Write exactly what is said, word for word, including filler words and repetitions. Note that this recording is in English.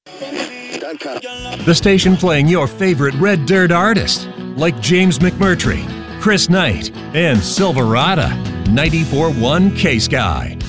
The station playing your favorite Red Dirt artists, like James McMurtry, Chris Knight, and Silverado. ninety-four point one K-Sky.